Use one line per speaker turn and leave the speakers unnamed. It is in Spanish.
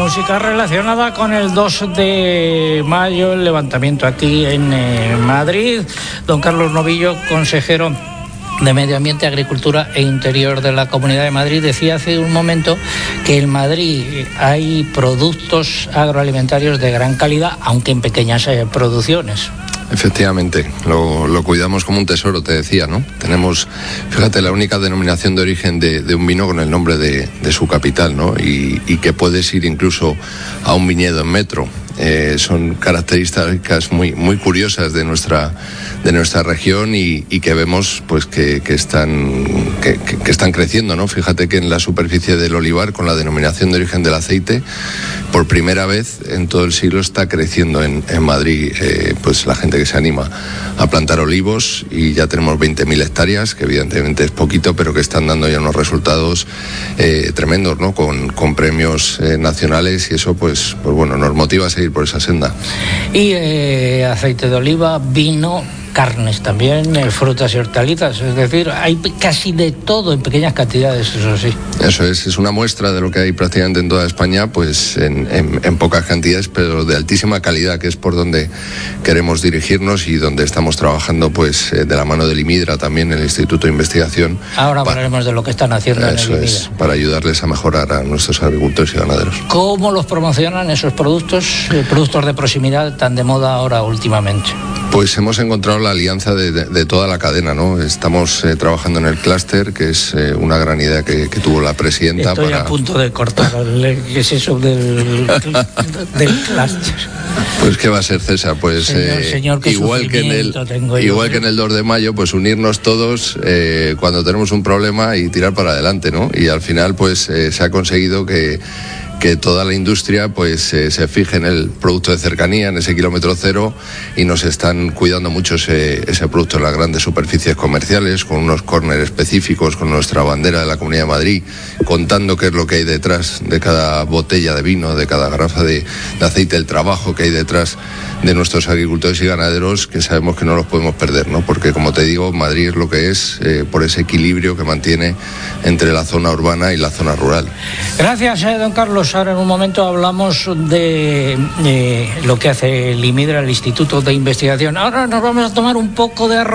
música relacionada con el 2 de mayo, el levantamiento aquí en Madrid. Don Carlos Novillo, consejero de Medio Ambiente, Agricultura e Interior de la Comunidad de Madrid, decía hace un momento que en Madrid hay productos agroalimentarios de gran calidad, aunque en pequeñas producciones.
Efectivamente, lo cuidamos como un tesoro, te decía, ¿no? Tenemos, fíjate, la única denominación de origen de un vino con el nombre de su capital, ¿no? Y que puedes ir incluso a un viñedo en metro. Son características muy curiosas de nuestra región y que vemos pues que están creciendo, ¿no? Fíjate que en la superficie del olivar, con la denominación de origen del aceite, por primera vez en todo el siglo está creciendo en Madrid, pues la gente que se anima a plantar olivos, y ya tenemos 20.000 hectáreas, que evidentemente es poquito, pero que están dando ya unos resultados tremendos, ¿no? Con premios nacionales, y eso pues bueno, nos motiva a seguir por esa senda. Y
aceite de oliva, vino, carnes también, frutas y hortalizas, es decir, hay casi de todo en pequeñas cantidades, eso sí.
Eso es una muestra de lo que hay prácticamente en toda España, pues en pocas cantidades, pero de altísima calidad, que es por donde queremos dirigirnos y donde estamos trabajando, pues de la mano del IMIDRA, también el Instituto de Investigación.
Ahora hablaremos de lo que están haciendo en el IMIDRA. Eso es,
para ayudarles a mejorar a nuestros agricultores y ganaderos.
¿Cómo los promocionan esos productos de proximidad tan de moda ahora últimamente?
Pues hemos encontrado la alianza de toda la cadena, ¿no? Estamos trabajando en el clúster, que es una gran idea que tuvo la presidenta.
Estoy a punto de cortar. ¿Qué es eso del clúster?
Pues ¿qué va a ser, César? Pues
señor,
igual que en el 2 de mayo, pues unirnos todos cuando tenemos un problema y tirar para adelante, ¿no? Y al final pues se ha conseguido que toda la industria pues se fije en el producto de cercanía, en ese kilómetro cero, y nos están cuidando mucho ese producto en las grandes superficies comerciales, con unos corners específicos, con nuestra bandera de la Comunidad de Madrid, contando qué es lo que hay detrás de cada botella de vino, de cada garrafa de aceite, el trabajo que hay detrás de nuestros agricultores y ganaderos, que sabemos que no los podemos perder, ¿no? Porque, como te digo, Madrid es lo que es por ese equilibrio que mantiene entre la zona urbana y la zona rural.
Gracias, don Carlos. Ahora en un momento hablamos de lo que hace el IMIDRA, el Instituto de Investigación. Ahora nos vamos a tomar un poco de arroz